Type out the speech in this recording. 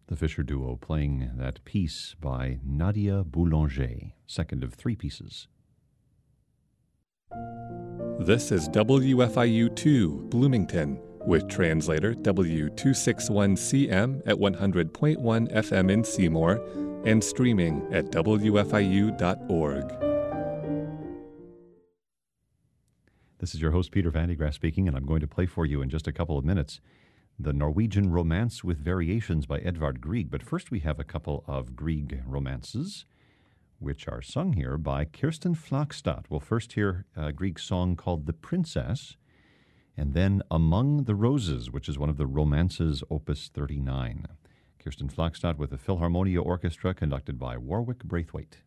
The Fisher Duo playing that piece by Nadia Boulanger, second of three pieces. This is WFIU-2, Bloomington, with translator W261CM at 100.1 FM in Seymour and streaming at WFIU.org. This is your host, Peter Van de Graaff speaking, and I'm going to play for you in just a couple of minutes the Norwegian Romance with Variations by Edvard Grieg. But first we have a couple of Grieg romances, which are sung here by Kirsten Flagstad. We'll first hear Grieg's song called The Princess, and then Among the Roses, which is one of the romances, Opus 39. Kirsten Flagstad with the Philharmonia Orchestra, conducted by Warwick Braithwaite.